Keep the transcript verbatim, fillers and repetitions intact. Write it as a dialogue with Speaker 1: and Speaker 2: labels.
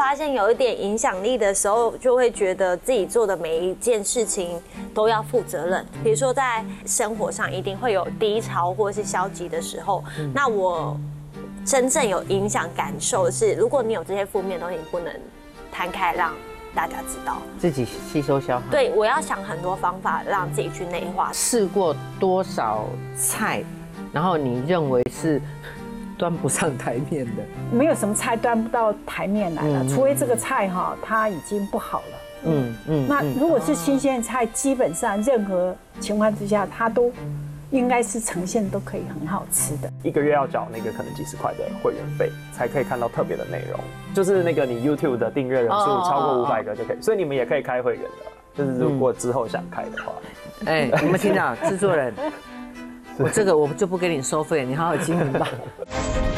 Speaker 1: 发现有一点影响力的时候，就会觉得自己做的每一件事情都要负责任。比如说在生活上一定会有低潮或是消极的时候，嗯、那我真正有影响感受的是，如果你有这些负面的东西，你不能摊开让大家知道，
Speaker 2: 自己吸收消耗。
Speaker 1: 对，我要想很多方法让自己去内化。
Speaker 2: 试过多少菜，然后你认为是端不上台面的？
Speaker 3: 没有什么菜端不到台面来了，嗯、除非这个菜哈它已经不好了。嗯嗯。那如果是新鲜菜，基本上任何情况之下，它都应该是呈现都可以很好吃的。
Speaker 4: 一个月要缴那个可能几十块的会员费，才可以看到特别的内容。就是那个你 YouTube 的订阅人数超过五百个就可以，所以你们也可以开会员的，就是如果之后想开的话。
Speaker 2: 哎、嗯，欸、有没有听到制作人？我这个我就不给你收费，你好好经营吧。